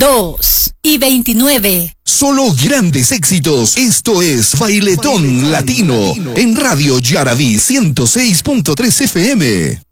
2:29. Solo grandes éxitos. Esto es Bailetón Latino en Radio Yaraví 106.3 FM.